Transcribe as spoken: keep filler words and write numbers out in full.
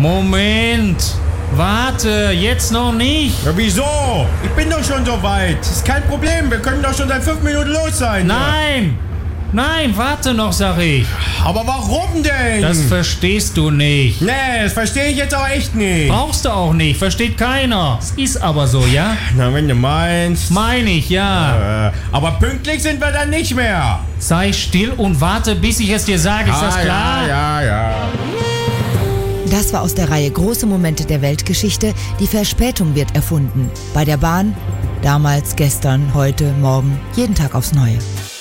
Moment. Warte, jetzt noch nicht. Ja, wieso? Ich bin doch schon so weit. Ist kein Problem, wir können doch schon seit fünf Minuten los sein. Nein! Nein, warte noch, sag ich. Aber warum denn? Das verstehst du nicht. Nee, das verstehe ich jetzt auch echt nicht. Brauchst du auch nicht, versteht keiner. Es ist aber so, ja? Na, wenn du meinst. Meine ich, ja. Äh, aber pünktlich sind wir dann nicht mehr. Sei still und warte, bis ich es dir sage, ist ah, das klar? Ja, ja, ja. Das war aus der Reihe Große Momente der Weltgeschichte. Die Verspätung wird erfunden. Bei der Bahn, damals, gestern, heute, morgen, jeden Tag aufs Neue.